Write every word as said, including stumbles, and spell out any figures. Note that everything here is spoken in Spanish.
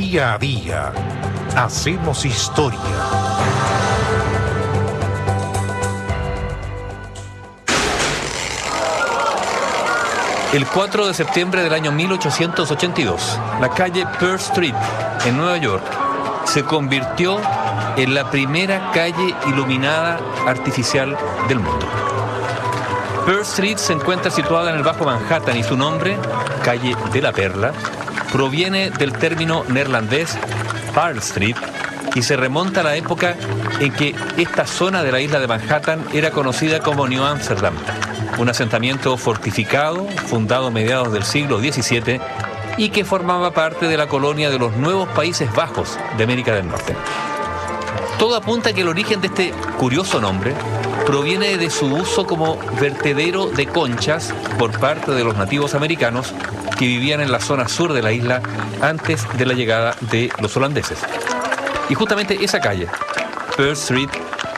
Día a día hacemos historia. El cuatro de septiembre del año mil ochocientos ochenta y dos, la calle Pearl Street, en Nueva York, se convirtió en la primera calle iluminada artificial del mundo. Pearl Street se encuentra situada en el Bajo Manhattan y su nombre, calle de la Perla, proviene del término neerlandés Pearl Street y se remonta a la época en que esta zona de la isla de Manhattan era conocida como New Amsterdam, un asentamiento fortificado fundado a mediados del siglo diecisiete y que formaba parte de la colonia de los nuevos Países Bajos de América del Norte. Todo apunta a que el origen de este curioso nombre proviene de su uso como vertedero de conchas por parte de los nativos americanos que vivían en la zona sur de la isla antes de la llegada de los holandeses. Y justamente esa calle, Pearl Street,